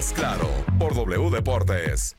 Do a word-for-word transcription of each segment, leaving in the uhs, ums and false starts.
más claro, por W Deportes.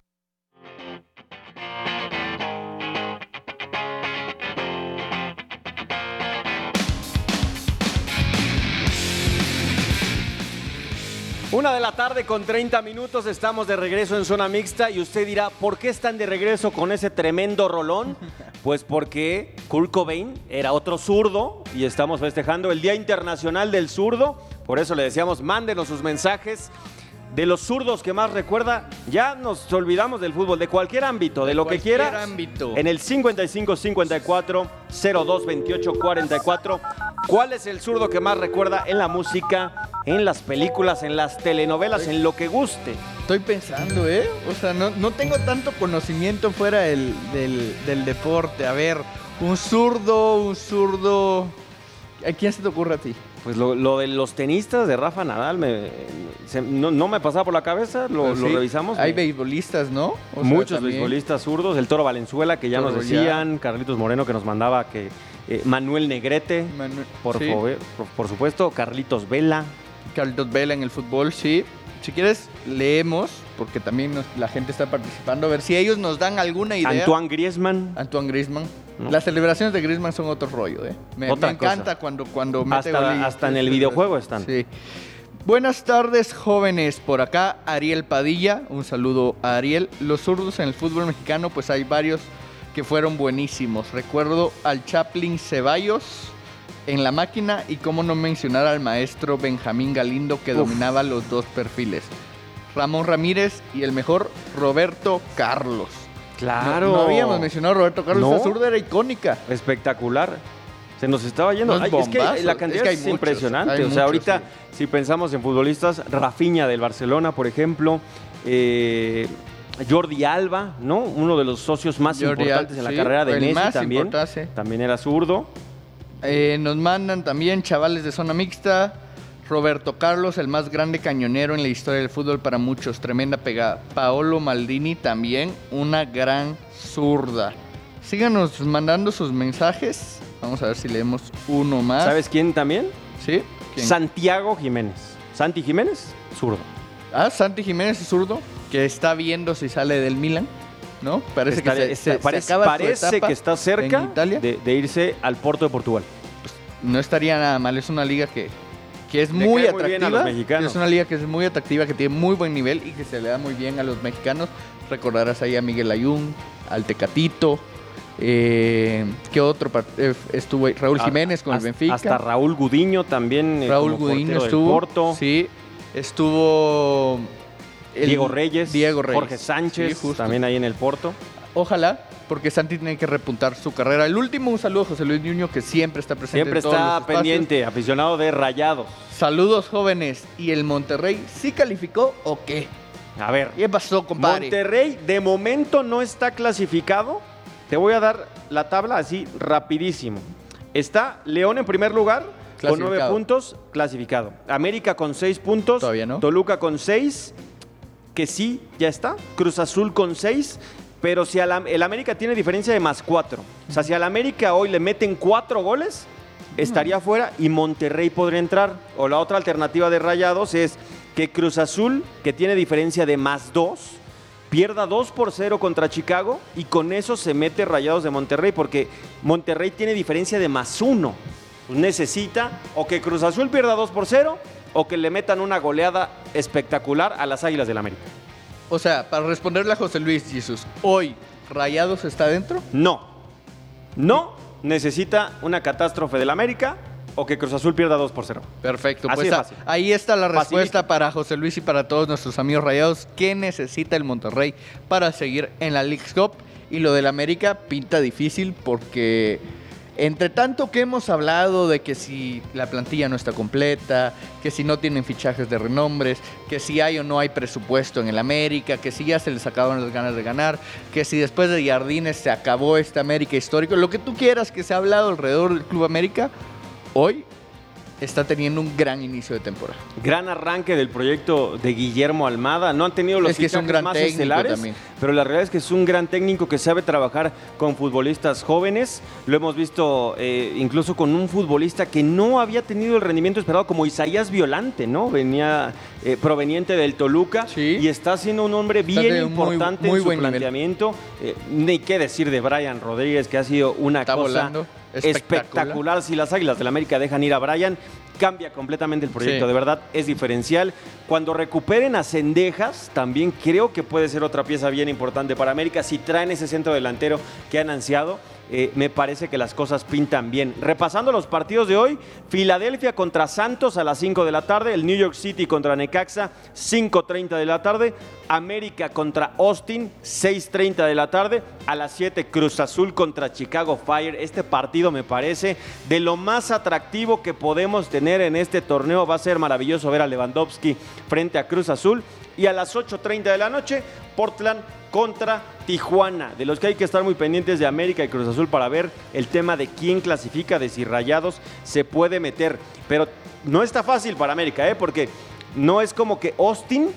Una de la tarde con treinta minutos, estamos de regreso en Zona Mixta y usted dirá, ¿por qué están de regreso con ese tremendo rolón? Pues porque Kurt Cobain era otro zurdo y estamos festejando el Día Internacional del Zurdo. Por eso le decíamos, mándenos sus mensajes de los zurdos que más recuerda. Ya nos olvidamos del fútbol, de cualquier ámbito, de, de lo que quiera. Ámbito. En el cincuenta y cinco cincuenta y cuatro cero dos veintiocho cuarenta y cuatro. ¿Cuál es el zurdo que más recuerda en la música, en las películas, en las telenovelas, en lo que guste? Estoy pensando, ¿eh? O sea, no, no tengo tanto conocimiento fuera del, del, del deporte. A ver, un zurdo, un zurdo... ¿A quién se te ocurre a ti? Pues lo, lo de los tenistas de Rafa Nadal me, se, no, no me pasaba por la cabeza, lo, Sí, lo revisamos. Hay me, beisbolistas, ¿no? O sea, muchos también... beisbolistas zurdos, el Toro Valenzuela, que ya Toro nos ya. decían, Carlitos Moreno, que nos mandaba que eh, Manuel Negrete, Manuel- por, sí. favor, por, por supuesto, Carlitos Vela. Carlitos Vela en el fútbol, sí. Si quieres, leemos, porque también nos- la gente está participando. A ver si ellos nos dan alguna idea. Antoine Griezmann. Antoine Griezmann. No. Las celebraciones de Griezmann son otro rollo, ¿eh? Me, Otra me encanta cosa. cuando, cuando mete gol y- Hasta, hasta en el videojuego están. Sí. Buenas tardes, jóvenes. Por acá, Ariel Padilla. Un saludo a Ariel. Los zurdos en el fútbol mexicano, pues hay varios que fueron buenísimos. Recuerdo al Chaplin Ceballos en la máquina y cómo no mencionar al maestro Benjamín Galindo que Uf. dominaba los dos perfiles. Ramón Ramírez y el mejor Roberto Carlos. Claro. No, no habíamos mencionado a Roberto Carlos. No. Esa zurda era icónica. Espectacular. Se nos estaba yendo. Unos Ay, es que bombazos. la cantidad Es que hay es, muchos, impresionante. hay o sea, muchos, ahorita, sí. si pensamos en futbolistas, Rafinha del Barcelona, por ejemplo, eh, Jordi Alba, ¿no? Uno de los socios más Jordi importantes Al- en la sí, carrera de el Messi más también. importante. También era zurdo. Eh, nos mandan también chavales de zona mixta. Roberto Carlos, el más grande cañonero en la historia del fútbol para muchos. Tremenda pegada. Paolo Maldini también, una gran zurda. Síganos mandando sus mensajes. Vamos a ver si leemos uno más. ¿Sabes quién también? ¿Sí? ¿Quién? Santiago Jiménez. Santi Jiménez, zurdo. Ah, Santi Jiménez es zurdo, que está viendo si sale del Milan, ¿no? Parece Está- que se, está- se- se parece acaba su parece etapa que está cerca en Italia. de, de irse al Porto de Portugal. No estaría nada mal, es una liga que, que es Le muy cae muy bien a atractiva. los mexicanos. Es una liga que es muy atractiva, que tiene muy buen nivel y que se le da muy bien a los mexicanos. Recordarás ahí a Miguel Ayun, al Tecatito. Eh, ¿Qué otro part- eh, estuvo ahí? Raúl Jiménez con el Hasta- Benfica. Hasta Raúl Gudiño también. eh, Raúl como Gudiño portero del estuvo. Porto. Sí, estuvo el- Diego Reyes, Diego Reyes. Jorge Sánchez, Sí, justo. también ahí en el Porto. Ojalá, porque Santi tiene que repuntar su carrera. El último, un saludo a José Luis Niño, que siempre está presente Siempre en todos está los espacios. pendiente, aficionado de Rayados. Saludos, jóvenes. ¿Y el Monterrey sí calificó o qué? A ver, ¿Qué pasó, compadre? Monterrey de momento no está clasificado. Te voy a dar la tabla así rapidísimo. Está León en primer lugar con nueve Clasificado. puntos, clasificado. América con seis puntos. Todavía no. Toluca con seis, que sí, ya está. Cruz Azul con seis. Pero si al Am- el América tiene diferencia de más cuatro. O sea, si al América hoy le meten cuatro goles, estaría fuera y Monterrey podría entrar. O la otra alternativa de Rayados es que Cruz Azul, que tiene diferencia de más dos, pierda dos por cero contra Chicago y con eso se mete Rayados de Monterrey porque Monterrey tiene diferencia de más uno. Pues necesita o que Cruz Azul pierda dos por cero o que le metan una goleada espectacular a las Águilas del América. O sea, para responderle a José Luis Jesús, ¿hoy Rayados está dentro? No. No necesita una catástrofe del América o que Cruz Azul pierda dos por cero. Perfecto, Así pues de a- fácil. ahí está la respuesta Facilito. para José Luis y para todos nuestros amigos Rayados. ¿Qué necesita el Monterrey para seguir en la Leagues Cup? Y lo del América pinta difícil porque entre tanto que hemos hablado de que si la plantilla no está completa, que si no tienen fichajes de renombres, que si hay o no hay presupuesto en el América, que si ya se les acabaron las ganas de ganar, que si después de Jardines se acabó este América histórico, lo que tú quieras que se ha hablado alrededor del Club América, hoy está teniendo un gran inicio de temporada. Gran arranque del proyecto de Guillermo Almada. No han tenido los Es que es un fichajes gran más técnico estelares, también. pero la realidad es que es un gran técnico que sabe trabajar con futbolistas jóvenes. Lo hemos visto eh, incluso con un futbolista que no había tenido el rendimiento esperado, como Isaías Violante, ¿no? Venía eh, proveniente del Toluca Sí. y está siendo un hombre Está bien de muy- importante muy en su buen nivel. planteamiento. Eh, ni qué decir de Brian Rodríguez, que ha sido una Está cosa volando. Espectacular. espectacular. Si las Águilas del América dejan ir a Brian, cambia completamente el proyecto. Sí. De verdad, es diferencial. Cuando recuperen a Cendejas, también creo que puede ser otra pieza bien importante para América. Si traen ese centro delantero que han ansiado, eh, me parece que las cosas pintan bien. Repasando los partidos de hoy, Filadelfia contra Santos a las cinco de la tarde, el New York City contra Necaxa, cinco treinta de la tarde, América contra Austin, seis treinta de la tarde, a las siete Cruz Azul contra Chicago Fire. Este partido me parece de lo más atractivo que podemos tener en este torneo. Va a ser maravilloso ver a Lewandowski frente a Cruz Azul. Y a las ocho treinta de la noche, Portland contra Tijuana, de los que hay que estar muy pendientes de América y Cruz Azul para ver el tema de quién clasifica, de si Rayados se puede meter. Pero no está fácil para América, ¿eh? Porque no es como que Austin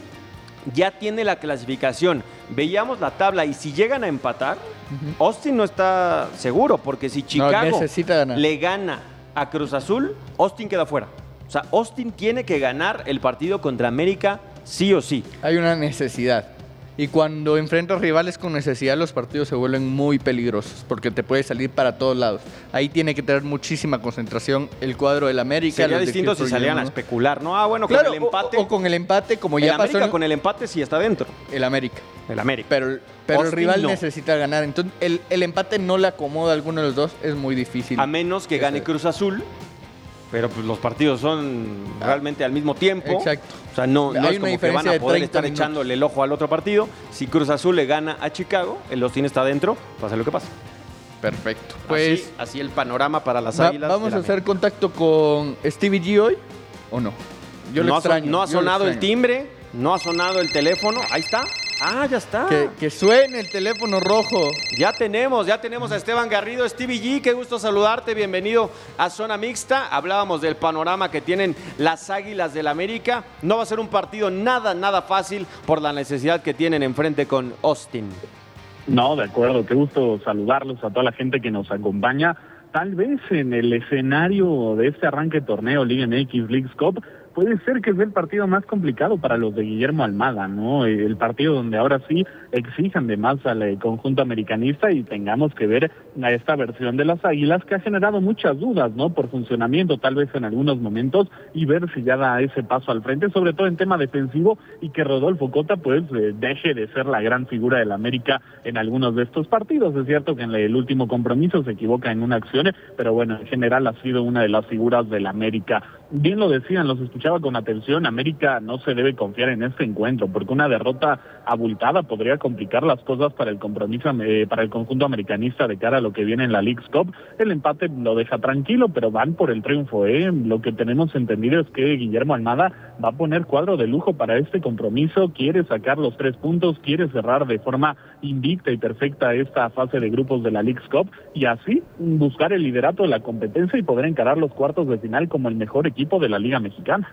ya tiene la clasificación. Veíamos la tabla y si llegan a empatar, uh-huh. Austin no está seguro, porque si Chicago no, necesita ganar. le gana a Cruz Azul, Austin queda fuera. O sea, Austin tiene que ganar el partido contra América sí o sí. Hay una necesidad. Y cuando enfrentas rivales con necesidad, los partidos se vuelven muy peligrosos, porque te puede salir para todos lados. Ahí tiene que tener muchísima concentración el cuadro del América. Sería los distinto si salían a especular, ¿no? Ah, bueno, claro, con el empate. O, o con el empate, como el ya América pasó. En... con el empate sí está dentro. El América. El América. Pero, pero el Austin rival no. necesita ganar. Entonces, el, el empate no le acomoda a alguno de los dos. Es muy difícil. A menos que gane Cruz Azul. Pero pues los partidos son ah, realmente al mismo tiempo. Exacto. O sea, no, no Hay es una como que van a poder estar minutos. echándole el ojo al otro partido. Si Cruz Azul le gana a Chicago, el Austin está adentro, pasa lo que pasa. Perfecto. Pues así, así el panorama para las va, Águilas. ¿Vamos a hacer contacto con Stevie G hoy o no? Yo lo no extraño. Ha, no ha sonado el timbre, no ha sonado el teléfono. Ahí está. Ah, ya está. Que, que suene el teléfono rojo. Ya tenemos, ya tenemos a Esteban Garrido. Stevie G, qué gusto saludarte. Bienvenido a Zona Mixta. Hablábamos del panorama que tienen las Águilas del América. No va a ser un partido nada, nada fácil por la necesidad que tienen enfrente con Austin. No, de acuerdo. Qué gusto saludarlos a toda la gente que nos acompaña. Tal vez en el escenario de este arranque de torneo Liga M X Leagues Cup puede ser que sea el partido más complicado para los de Guillermo Almada, ¿no? El partido donde ahora sí exijan de más al conjunto americanista y tengamos que ver a esta versión de las Águilas que ha generado muchas dudas, ¿no? Por funcionamiento tal vez en algunos momentos y ver si ya da ese paso al frente, sobre todo en tema defensivo y que Rodolfo Cota pues eh, deje de ser la gran figura del América en algunos de estos partidos. Es cierto que en el último compromiso se equivoca en una acción, pero bueno, en general ha sido una de las figuras del América. Bien lo decían, los escuchaba con atención, América no se debe confiar en este encuentro, porque una derrota abultada podría complicar las cosas para el compromiso, eh, para el conjunto americanista de cara a lo que viene en la Leagues Cup. El empate lo deja tranquilo, pero van por el triunfo, ¿eh? Lo que tenemos entendido es que Guillermo Almada va a poner cuadro de lujo para este compromiso, quiere sacar los tres puntos, quiere cerrar de forma invicta y perfecta esta fase de grupos de la Leagues Cup, y así buscar el liderato de la competencia y poder encarar los cuartos de final como el mejor equipo de la Liga Mexicana.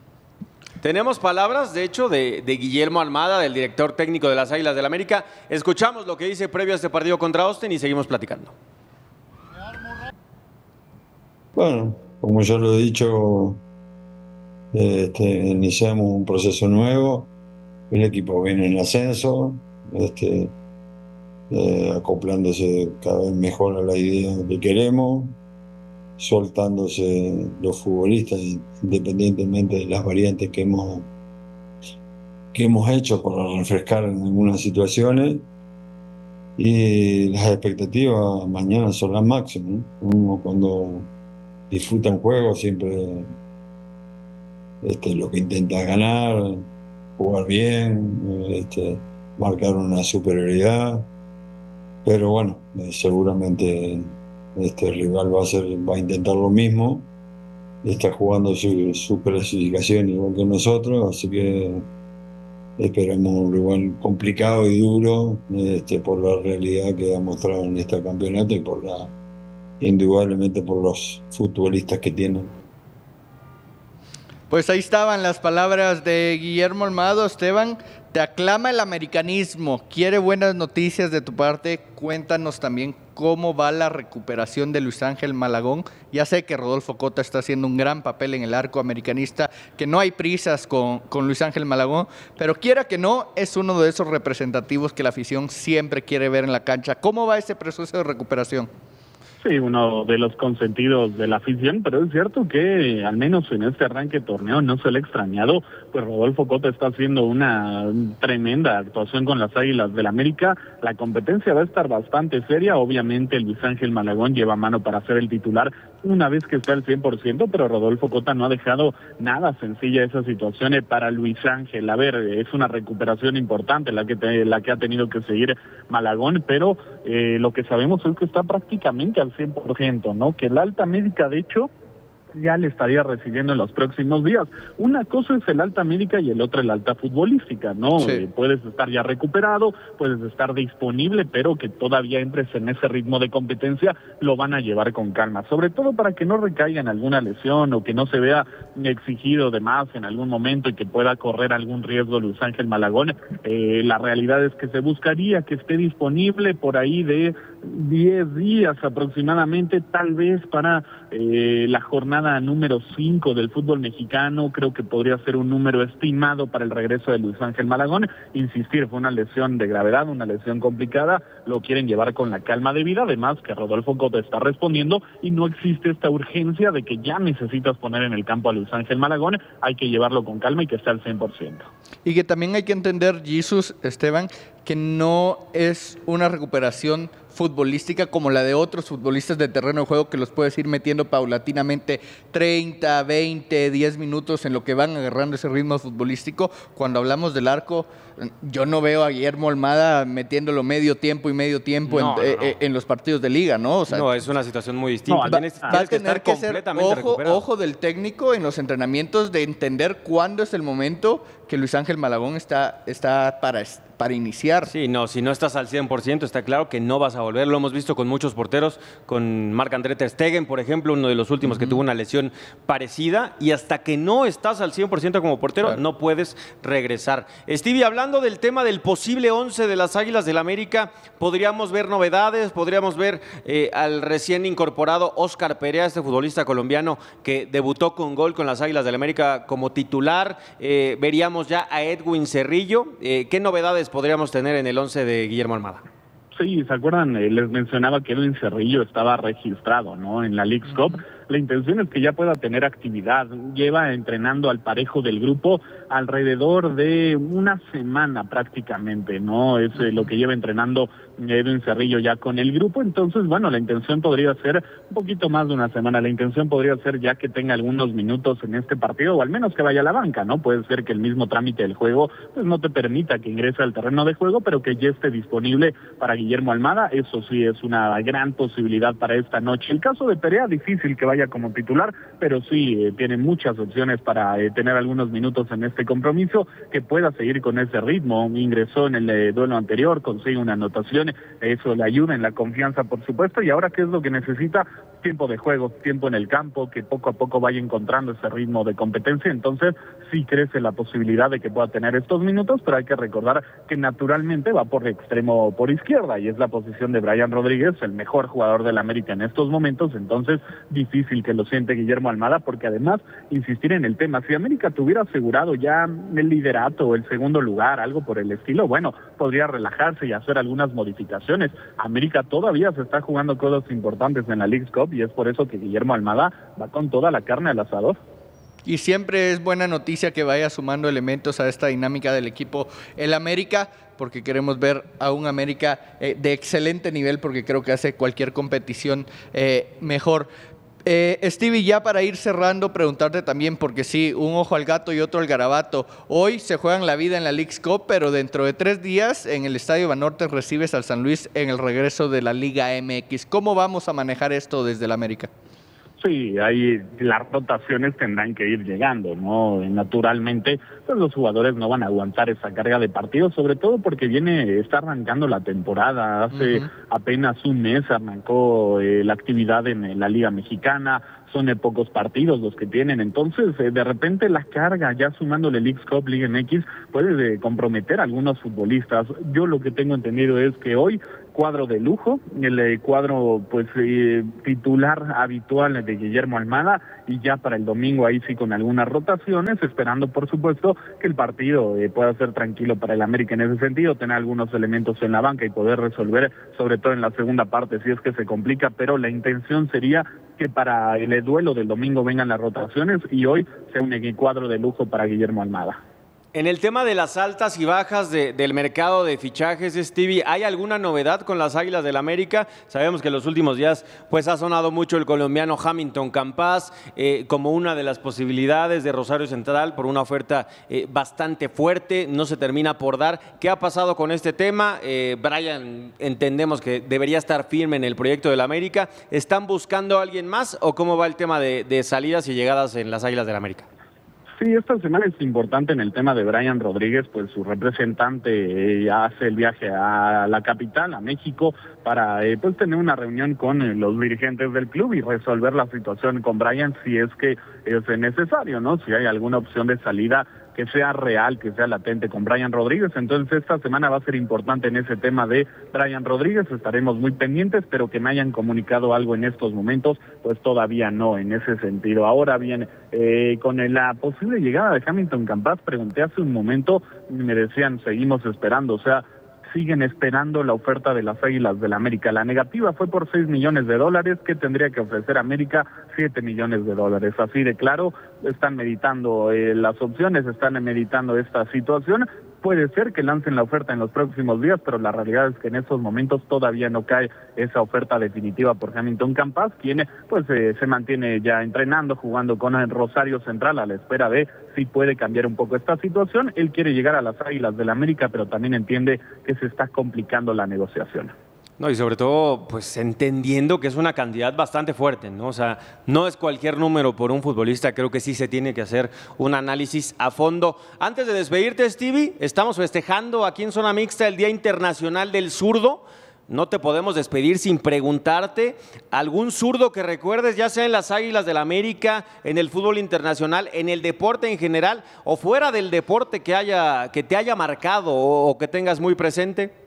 Tenemos palabras, de hecho, de, de Guillermo Almada, del director técnico de las Águilas del América. Escuchamos lo que dice previo a este partido contra Austin y seguimos platicando. Bueno, como ya lo he dicho, este, iniciamos un proceso nuevo. El equipo viene en ascenso, este, eh, acoplándose cada vez mejor a la idea que queremos, soltándose los futbolistas independientemente de las variantes que hemos que hemos hecho para refrescar en algunas situaciones, y las expectativas mañana son las máximas, ¿no? Uno cuando disfruta un juego siempre este, lo que intenta es ganar, jugar bien, este, marcar una superioridad, pero bueno, eh, seguramente este rival va a hacer, va a intentar lo mismo, está jugando su, su clasificación igual que nosotros, así que esperemos un rival complicado y duro, este, por la realidad que ha mostrado en este campeonato y por la, indudablemente por los futbolistas que tienen. Pues ahí estaban las palabras de Guillermo Almada. Esteban, te aclama el americanismo, quiere buenas noticias de tu parte. Cuéntanos también cómo va la recuperación de Luis Ángel Malagón. Ya sé que Rodolfo Cota está haciendo un gran papel en el arco americanista, que no hay prisas con, con Luis Ángel Malagón, pero quiera que no, es uno de esos representativos que la afición siempre quiere ver en la cancha. ¿Cómo va ese proceso de recuperación? Sí, uno de los consentidos de la afición, pero es cierto que al menos en este arranque de torneo no se le ha extrañado, pues Rodolfo Cota está haciendo una tremenda actuación con las Águilas del América. La competencia va a estar bastante seria, obviamente Luis Ángel Malagón lleva mano para ser el titular una vez que está al cien por ciento, pero Rodolfo Cota no ha dejado nada sencilla esa situación para Luis Ángel. A ver, es una recuperación importante la que, te, la que ha tenido que seguir Malagón, pero eh, lo que sabemos es que está prácticamente al cien por ciento, ¿no? Que el alta médica, de hecho, ya le estaría recibiendo en los próximos días. Una cosa es el alta médica y el otro el alta futbolística, ¿no? Sí. Eh, puedes estar ya recuperado, puedes estar disponible, pero que todavía entres en ese ritmo de competencia, lo van a llevar con calma, sobre todo para que no recaiga en alguna lesión o que no se vea exigido de más en algún momento y que pueda correr algún riesgo Luis Ángel Malagón. Eh, la realidad es que se buscaría que esté disponible por ahí de diez días aproximadamente, tal vez para eh, la jornada número cinco del fútbol mexicano. Creo que podría ser un número estimado para el regreso de Luis Ángel Malagón. Insistir, fue una lesión de gravedad, una lesión complicada, lo quieren llevar con la calma debida, además que Rodolfo Cota está respondiendo y no existe esta urgencia de que ya necesitas poner en el campo a Luis Ángel Malagón, hay que llevarlo con calma y que esté al cien por ciento. Y que también hay que entender, Jesús, Esteban, que no es una recuperación futbolística como la de otros futbolistas de terreno de juego que los puedes ir metiendo paulatinamente treinta, veinte, diez minutos en lo que van agarrando ese ritmo futbolístico. Cuando hablamos del arco, yo no veo a Guillermo Almada metiéndolo medio tiempo y medio tiempo no, en, no, no. en, en los partidos de liga, ¿no? O sea, no, es una situación muy distinta. No, tienes, va, tienes va a tener estar que ser completamente ojo, recuperado. ojo del técnico en los entrenamientos de entender cuándo es el momento que Luis Ángel Malagón está, está para, para iniciar. Sí, no, si no estás al cien por ciento, está claro que no vas a volver. Lo hemos visto con muchos porteros, con Marc-André ter Stegen, por ejemplo, uno de los últimos uh-huh. que tuvo una lesión parecida, y hasta que no estás al cien por ciento como portero, claro, no puedes regresar. Stevie, hablando del tema del posible once de las Águilas del América, podríamos ver novedades, podríamos ver eh, al recién incorporado Óscar Perea, este futbolista colombiano que debutó con gol con las Águilas del América como titular. Eh, veríamos ya a Edwin Cerrillo. Eh, ¿Qué novedades podríamos tener en el once de Guillermo Almada? Sí, ¿se acuerdan? Eh, les mencionaba que Edwin Cerrillo estaba registrado, ¿no?, en la Leagues Cup. La intención es que ya pueda tener actividad. Lleva entrenando al parejo del grupo alrededor de una semana prácticamente, ¿no? Es eh, lo que lleva entrenando Edwin Cerrillo ya con el grupo. Entonces, bueno, la intención podría ser un poquito más de una semana. La intención podría ser ya que tenga algunos minutos en este partido, o al menos que vaya a la banca, ¿no? Puede ser que el mismo trámite del juego pues no te permita que ingrese al terreno de juego, pero que ya esté disponible para Guillermo Almada. Eso sí es una gran posibilidad para esta noche. El caso de Perea, difícil que vaya como titular, pero sí eh, tiene muchas opciones para eh, tener algunos minutos en este compromiso, que pueda seguir con ese ritmo. Ingresó en el eh, duelo anterior, consigue una anotación, eso le ayuda en la confianza, por supuesto, y ahora, ¿qué es lo que necesita? Tiempo de juego, tiempo en el campo, que poco a poco vaya encontrando ese ritmo de competencia. Entonces sí crece la posibilidad de que pueda tener estos minutos, pero hay que recordar que naturalmente va por extremo por izquierda, y es la posición de Brian Rodríguez, el mejor jugador del América en estos momentos. Entonces difícil que lo siente Guillermo Almada, porque además, insistir en el tema, si América tuviera asegurado ya el liderato o el segundo lugar, algo por el estilo, bueno, podría relajarse y hacer algunas modificaciones. América todavía se está jugando cosas importantes en la Leagues Cup, y es por eso que Guillermo Almada va con toda la carne al asador. Y siempre es buena noticia que vaya sumando elementos a esta dinámica del equipo el América, porque queremos ver a un América eh, de excelente nivel, porque creo que hace cualquier competición eh, mejor. Eh, Stevie, ya para ir cerrando, preguntarte también, porque sí, un ojo al gato y otro al garabato. Hoy se juegan la vida en la Leagues Cup, pero dentro de tres días en el Estadio Banorte recibes al San Luis en el regreso de la Liga M X. ¿Cómo vamos a manejar esto desde el América? Sí, ahí las rotaciones tendrán que ir llegando, ¿no? Naturalmente, pues los jugadores no van a aguantar esa carga de partidos, sobre todo porque viene, está arrancando la temporada. Hace uh-huh. apenas un mes arrancó eh, la actividad en, en la Liga Mexicana. son eh, pocos partidos los que tienen, entonces eh, de repente la carga, ya sumándole Leagues Cup, Liga M X, puede eh, comprometer a algunos futbolistas. Yo lo que tengo entendido es que hoy cuadro de lujo, el eh, cuadro pues eh, titular habitual de Guillermo Almada, y ya para el domingo ahí sí con algunas rotaciones, esperando por supuesto que el partido eh, pueda ser tranquilo para el América en ese sentido, tener algunos elementos en la banca y poder resolver, sobre todo en la segunda parte si es que se complica, pero la intención sería que para el duelo del domingo vengan las rotaciones y hoy sea un cuadro de lujo para Guillermo Almada. En el tema de las altas y bajas de, del mercado de fichajes, Stevie, ¿hay alguna novedad con las Águilas del América? Sabemos que en los últimos días pues, ha sonado mucho el colombiano Hamilton Campas eh, como una de las posibilidades de Rosario Central por una oferta eh, bastante fuerte, no se termina por dar. ¿Qué ha pasado con este tema? Eh, Brian, entendemos que debería estar firme en el proyecto del América. ¿Están buscando a alguien más o cómo va el tema de, de salidas y llegadas en las Águilas del América? Sí, esta semana es importante en el tema de Brian Rodríguez, pues su representante eh, hace el viaje a la capital, a México, para eh, pues tener una reunión con eh, los dirigentes del club y resolver la situación con Brian si es que es necesario, ¿no? Si hay alguna opción de salida que sea real, que sea latente con Brian Rodríguez. Entonces esta semana va a ser importante en ese tema de Brian Rodríguez, estaremos muy pendientes, pero que me hayan comunicado algo en estos momentos, pues todavía no, en ese sentido. Ahora bien, eh, con la posible llegada de Hamilton Campas, pregunté hace un momento y me decían, seguimos esperando, o sea, siguen esperando la oferta de las Águilas del América. La negativa fue por seis millones de dólares, que tendría que ofrecer América siete millones de dólares. Así de claro, están meditando eh, las opciones, están meditando esta situación. Puede ser que lancen la oferta en los próximos días, pero la realidad es que en estos momentos todavía no cae esa oferta definitiva por Hamilton Campas, quien pues eh, se mantiene ya entrenando, jugando con el Rosario Central a la espera de si puede cambiar un poco esta situación. Él quiere llegar a las Águilas del América, pero también entiende que se está complicando la negociación. No, y sobre todo, pues entendiendo que es una cantidad bastante fuerte, ¿no? O sea, no es cualquier número por un futbolista, creo que sí se tiene que hacer un análisis a fondo. Antes de despedirte, Stevie, estamos festejando aquí en Zona Mixta el Día Internacional del Zurdo. No te podemos despedir sin preguntarte algún zurdo que recuerdes, ya sea en las Águilas del América, en el fútbol internacional, en el deporte en general, o fuera del deporte que haya, que te haya marcado o, o que tengas muy presente.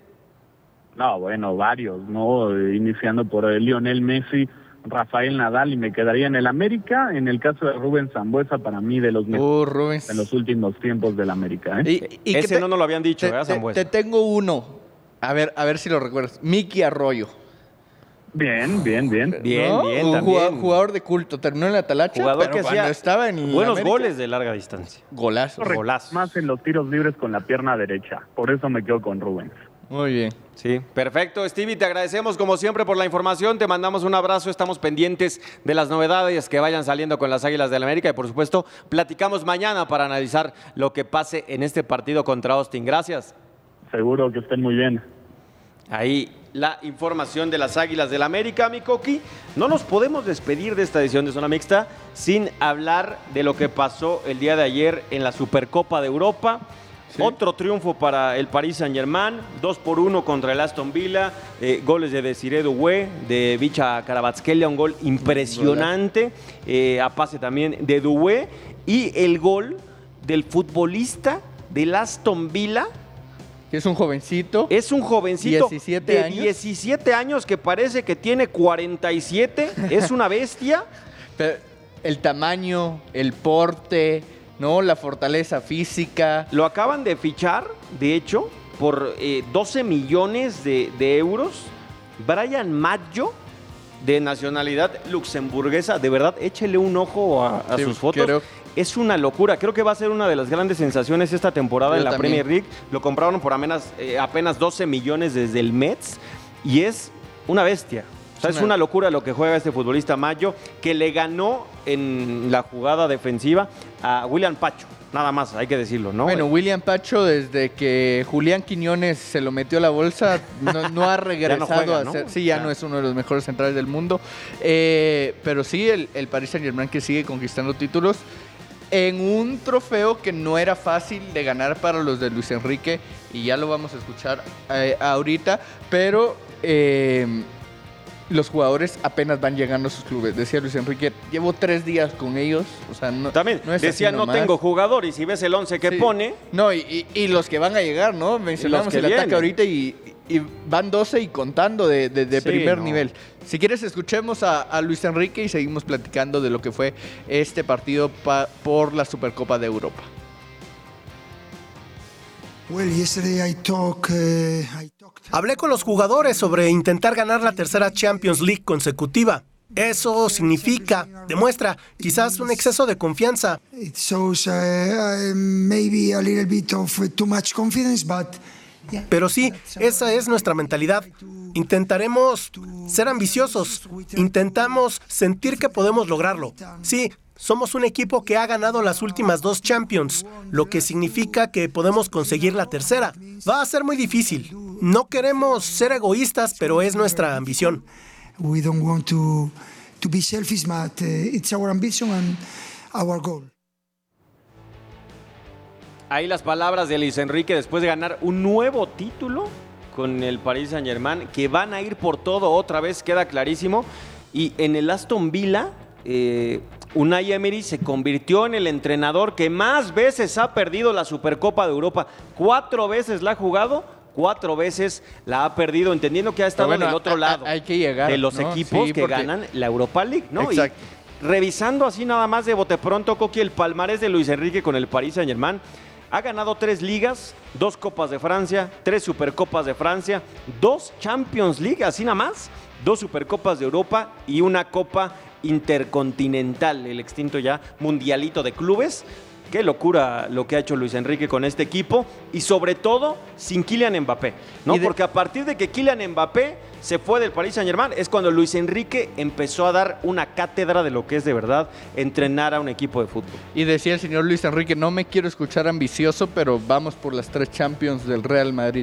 No, bueno, varios, ¿no? Iniciando por el Lionel Messi, Rafael Nadal, y me quedaría en el América, en el caso de Rubén Sambueza, para mí de los mejores uh, en los últimos tiempos del América, ¿eh? Y, y Ese te, no nos lo habían dicho, te, ¿verdad, Sambueza? Te, te tengo uno, a ver, a ver si lo recuerdas, Miki Arroyo. Bien, bien, bien. Bien, ¿No? bien, Un también. Jugador, jugador de culto, terminó en la Talacha, jugador pero que cuando hacía estaba en buenos América, goles de larga distancia. Golazos. Golazos. Más en los tiros libres con la pierna derecha, por eso me quedo con Rubén. Muy bien. Sí, perfecto. Stevie, te agradecemos como siempre por la información, te mandamos un abrazo, estamos pendientes de las novedades que vayan saliendo con las Águilas del América y por supuesto platicamos mañana para analizar lo que pase en este partido contra Austin. Gracias. Seguro que estén muy bien. Ahí la información de las Águilas del América, mi Coqui. No nos podemos despedir de esta edición de Zona Mixta sin hablar de lo que pasó el día de ayer en la Supercopa de Europa. Sí. Otro triunfo para el Paris Saint-Germain, dos por uno contra el Aston Villa, eh, goles de Desiré Doué, de Vicha Karabatskelia, un gol impresionante, eh, a pase también de Doué, y el gol del futbolista del Aston Villa. Es un jovencito. Es un jovencito diecisiete de años. diecisiete años que parece que tiene cuarenta y siete, es una bestia. Pero el tamaño, el porte, ¿no? La fortaleza física. Lo acaban de fichar, de hecho, por eh, doce millones de, de euros. Brian Maggio, de nacionalidad luxemburguesa. De verdad, échele un ojo a, a sí, sus fotos. Creo... Es una locura. Creo que va a ser una de las grandes sensaciones esta temporada Yo en la también. Premier League. Lo compraron por apenas, eh, apenas doce millones desde el Metz. Y es una bestia. O sea, es una locura lo que juega este futbolista Maggio, que le ganó en la jugada defensiva a William Pacho. Nada más, hay que decirlo, ¿no? Bueno, William Pacho, desde que Julián Quiñones se lo metió a la bolsa, no, no ha regresado no juega, a ser... ¿no? Sí, ya, ya no es uno de los mejores centrales del mundo. Eh, pero sí, el, el Paris Saint-Germain que sigue conquistando títulos en un trofeo que no era fácil de ganar para los de Luis Enrique, y ya lo vamos a escuchar eh, ahorita, pero... Eh, los jugadores apenas van llegando a sus clubes. Decía Luis Enrique, llevo tres días con ellos. O sea, no, También no es decía, así no nomás. tengo jugador, y si ves el once que Sí. pone, No, y, y- y los que van a llegar, ¿no? Mencionamos que el ataque vienen. ahorita y, y van doce y contando de, de- de Sí, primer no. nivel. Si quieres, escuchemos a, a Luis Enrique y seguimos platicando de lo que fue este partido pa- por la Supercopa de Europa. Well, yesterday I talk, uh, I talked. Hablé con los jugadores sobre intentar ganar la tercera Champions League consecutiva. Eso significa, demuestra, quizás un exceso de confianza. It shows uh, uh, maybe a little bit of uh, too much confidence, but yeah. Pero sí, esa es nuestra mentalidad. Intentaremos ser ambiciosos. Intentamos sentir que podemos lograrlo. Sí, somos un equipo que ha ganado las últimas dos Champions, lo que significa que podemos conseguir la tercera. Va a ser muy difícil. No queremos ser egoístas, pero es nuestra ambición. We don't want to to be selfish, but uh, it's our ambition and our goal. ahí las palabras de Luis Enrique después de ganar un nuevo título con el Paris Saint-Germain, que van a ir por todo otra vez, queda clarísimo. Y en el Aston Villa, eh, Unai Emery se convirtió en el entrenador que más veces ha perdido la Supercopa de Europa. Cuatro veces la ha jugado, cuatro veces la ha perdido, entendiendo que ha estado bueno, en el otro a- a- lado hay que llegar, de los ¿no? equipos Sí, que porque- ganan la Europa League, ¿no? Exacto. Y revisando así nada más de bote pronto, Coqui, el palmarés de Luis Enrique con el Paris Saint-Germain. Ha ganado tres ligas, dos Copas de Francia, tres Supercopas de Francia, dos Champions League, así nada más, dos Supercopas de Europa y una Copa Intercontinental, el extinto ya Mundialito de Clubes. Qué locura lo que ha hecho Luis Enrique con este equipo y sobre todo sin Kylian Mbappé, ¿no? Y de- Porque a partir de que Kylian Mbappé se fue del Paris Saint-Germain es cuando Luis Enrique empezó a dar una cátedra de lo que es de verdad entrenar a un equipo de fútbol. Y decía el señor Luis Enrique, no me quiero escuchar ambicioso, pero vamos por las tres Champions del Real Madrid.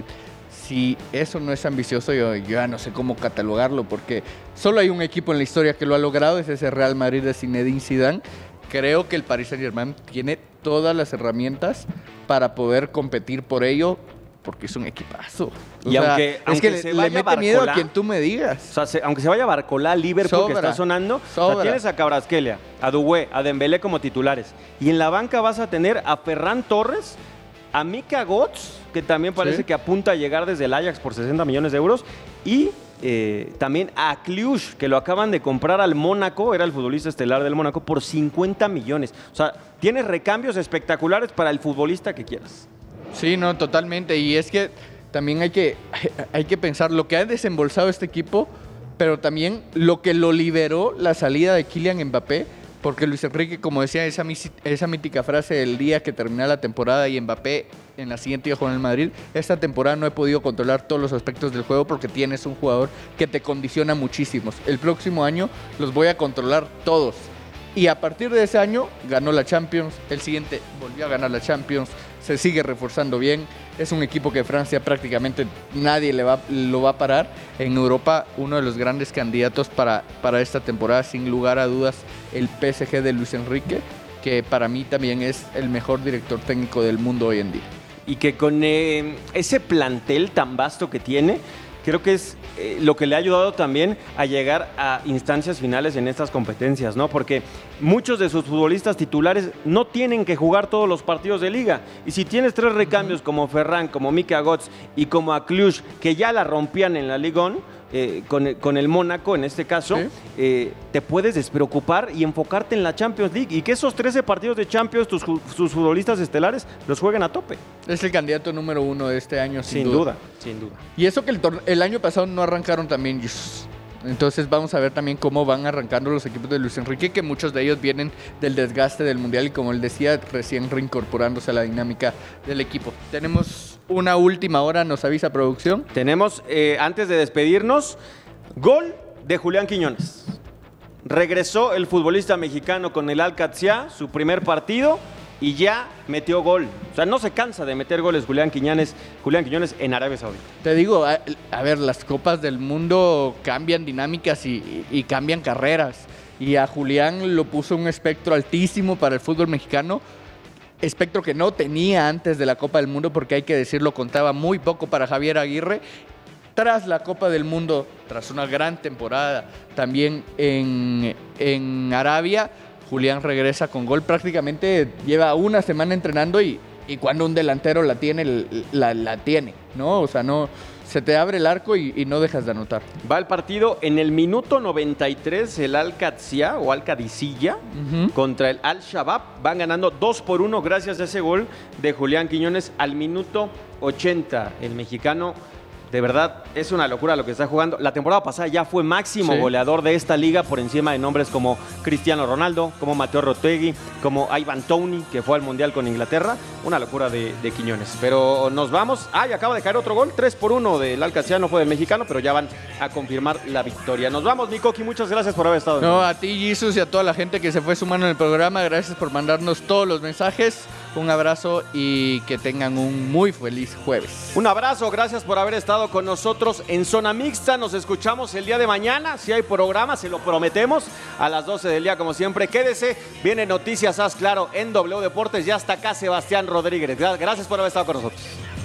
Si eso no es ambicioso, yo, yo ya no sé cómo catalogarlo, porque solo hay un equipo en la historia que lo ha logrado, es ese Real Madrid de Zinedine Zidane. Creo que el Paris Saint-Germain tiene todas las herramientas para poder competir por ello, porque es un equipazo. O Y sea, aunque- es aunque que le- se le vaya mete miedo a Barcola, quien tú me O digas. sea, se- aunque se vaya Barcolá, Liverpool, que Sobra, está sonando, o sea, sobra. tienes a Kvaratskhelia, a Doué, a Dembélé como titulares. Y en la banca vas a tener a Ferran Torres, a Mika Götze, que también parece Sí. que apunta a llegar desde el Ajax por sesenta millones de euros, y eh, también a Cluj, que lo acaban de comprar al Mónaco, era el futbolista estelar del Mónaco, por cincuenta millones. O sea, tienes recambios espectaculares para el futbolista que quieras. Sí, no, totalmente. Y es que también hay que, hay que pensar lo que ha desembolsado este equipo, pero también lo que lo liberó la salida de Kylian Mbappé, porque Luis Enrique, como decía, esa, misi- esa mítica frase del día que termina la temporada y Mbappé en la siguiente iba con el Madrid, esta temporada no he podido controlar todos los aspectos del juego porque tienes un jugador que te condiciona muchísimos. El próximo año los voy a controlar todos. Y a partir de ese año ganó la Champions, el siguiente volvió a ganar la Champions, se sigue reforzando bien, es un equipo que Francia prácticamente nadie le va, lo va a parar. En Europa, uno de los grandes candidatos para, para esta temporada, sin lugar a dudas, el P S G de Luis Enrique, que para mí también es el mejor director técnico del mundo hoy en día. Y que con eh, ese plantel tan vasto que tiene, creo que es eh, lo que le ha ayudado también a llegar a instancias finales en estas competencias, ¿no? Porque muchos de sus futbolistas titulares no tienen que jugar todos los partidos de liga. Y si tienes tres recambios como Ferran, como Mika Götze y como a Cluj, que ya la rompían en la Ligón, eh, con, el, con el Mónaco en este caso, Sí. eh, te puedes despreocupar y enfocarte en la Champions League. Y que esos trece partidos de Champions, tus, ju- tus futbolistas estelares, los jueguen a tope. Es el candidato número uno de este año, sin, Sin duda, sin duda. Y eso que el, torne- el año pasado no arrancaron también. Entonces vamos a ver también cómo van arrancando los equipos de Luis Enrique, que muchos de ellos vienen del desgaste del Mundial y como él decía, recién reincorporándose a la dinámica del equipo. Tenemos una última hora, nos avisa producción. Tenemos, eh, antes de despedirnos, gol de Julián Quiñones. Regresó el futbolista mexicano con el Al-Qadsiya, su primer partido, y ya metió gol. O sea, no se cansa de meter goles Julián Quiñones, Julián Quiñones en Arabia Saudita. Te digo, a, a ver, las copas del mundo cambian dinámicas y, y cambian carreras. Y a Julián lo puso un espectro altísimo para el fútbol mexicano. Espectro que no tenía antes de la Copa del Mundo, porque hay que decirlo, contaba muy poco para Javier Aguirre. tras la Copa del Mundo, tras una gran temporada también en, en Arabia, Julián regresa con gol. Prácticamente lleva una semana entrenando y, y cuando un delantero la tiene, la, la tiene, ¿no? O sea, no... Se te abre el arco y, y no dejas de anotar. Va el partido en el minuto noventa y tres, el Al-Qadsiya o Al-Qadisiyya uh-huh. contra el Al-Shabaab. Van ganando dos por uno gracias a ese gol de Julián Quiñones al minuto ochenta. El mexicano, de verdad, es una locura lo que está jugando. La temporada pasada ya fue máximo sí. goleador de esta liga por encima de nombres como Cristiano Ronaldo, como Mateo Retegui, como Ivan Toney, que fue al Mundial con Inglaterra. Una locura de, de Quiñones. Pero nos vamos. Ay, acaba de caer otro gol. tres por uno del Al-Qadsiya, no fue del mexicano, pero ya van a confirmar la victoria. Nos vamos, mi Coqui. Muchas gracias por haber estado. No, a ti, Jesus, y a toda la gente que se fue sumando en el programa. Gracias por mandarnos todos los mensajes. Un abrazo y que tengan un muy feliz jueves. Un abrazo, gracias por haber estado con nosotros en Zona Mixta. Nos escuchamos el día de mañana. Si hay programa, se lo prometemos. A las doce del día, como siempre. Quédese. Viene Noticias Haz Claro en W Deportes. Ya está acá Sebastián Rodríguez. Gracias por haber estado con nosotros.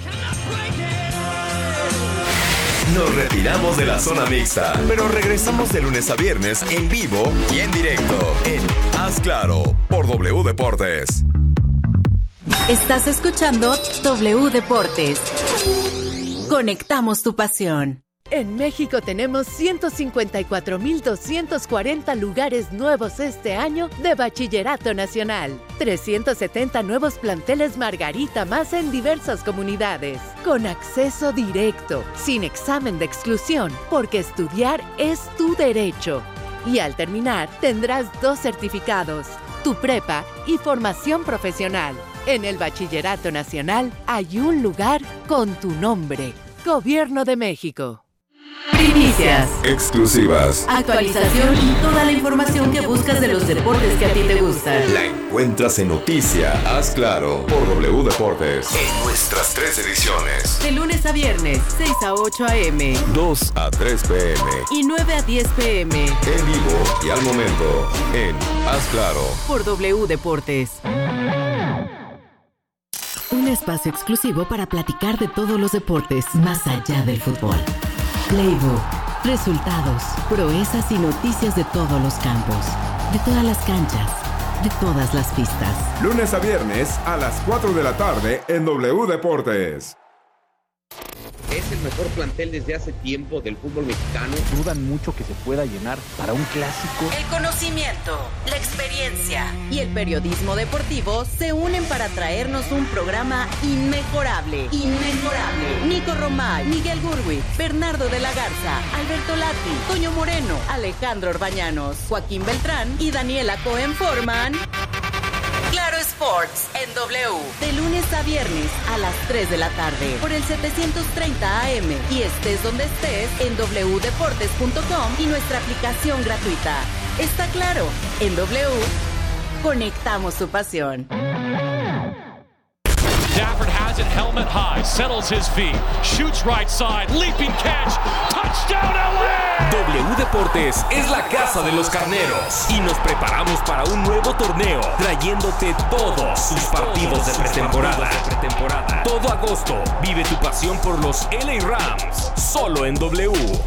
Nos retiramos de la Zona Mixta, pero regresamos de lunes a viernes en vivo y en directo en Haz Claro por W Deportes. Estás escuchando W Deportes. Conectamos tu pasión. En México tenemos ciento cincuenta y cuatro mil doscientos cuarenta lugares nuevos este año de Bachillerato Nacional. trescientos setenta nuevos planteles Margarita más en diversas comunidades. Con acceso directo, sin examen de exclusión, porque estudiar es tu derecho. Y al terminar, tendrás dos certificados, tu prepa y formación profesional. En el Bachillerato Nacional hay un lugar con tu nombre. Gobierno de México. Primicias. Exclusivas. Actualización y toda la información que buscas de los deportes que a ti te gustan. La encuentras en Noticia Haz Claro por W Deportes. En nuestras tres ediciones. De lunes a viernes, seis a ocho a eme. dos a tres pe eme. Y nueve a diez pe eme. En vivo y al momento en Haz Claro. Por W Deportes. Un espacio exclusivo para platicar de todos los deportes más allá del fútbol. Playbook, resultados, proezas y noticias de todos los campos, de todas las canchas, de todas las pistas. Lunes a viernes a las cuatro de la tarde en W Deportes. Es el mejor plantel desde hace tiempo del fútbol mexicano. Dudan mucho que se pueda llenar para un clásico. El conocimiento, la experiencia y el periodismo deportivo se unen para traernos un programa inmejorable. Inmejorable. Nico Romay, Miguel Gurwitz, Bernardo de la Garza, Alberto Lati, Toño Moreno, Alejandro Orbañanos, Joaquín Beltrán y Daniela Cohen forman Claro Sports en W. De lunes a viernes a las tres de la tarde por el setecientos treinta a eme y estés donde estés en doble u deportes punto com y nuestra aplicación gratuita. Está claro, en W conectamos tu pasión. Stafford has it, helmet high, settles his feet, shoots right side, leaping catch, touchdown L A! W Deportes es la casa de los carneros y nos preparamos para un nuevo torneo, trayéndote todos sus partidos de pretemporada. Todo agosto, vive tu pasión por los L A Rams, solo en W.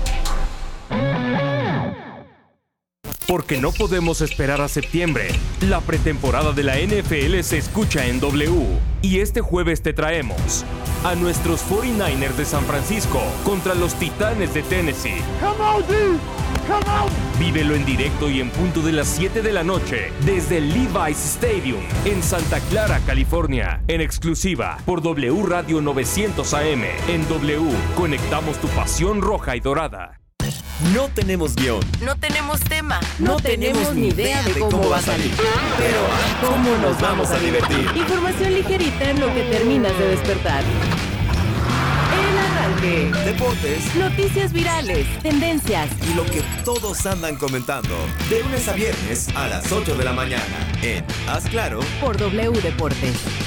Porque no podemos esperar a septiembre. La pretemporada de la N F L se escucha en W. Y este jueves te traemos a nuestros cuarenta y nueve ers de San Francisco contra los Titanes de Tennessee. Come on, dude. Come on. Vívelo en directo y en punto de las siete de la noche desde el Levi's Stadium en Santa Clara, California. En exclusiva por W Radio novecientos A M. En W conectamos tu pasión roja y dorada. No tenemos guión. No tenemos tema. No, no tenemos ni idea de cómo, cómo va a salir. Pero, ¿cómo nos vamos a divertir? Información ligerita en lo que terminas de despertar. El arranque. Deportes. Noticias virales. Tendencias. Y lo que todos andan comentando. De lunes a viernes a las ocho de la mañana. En Haz Claro. Por W Deportes.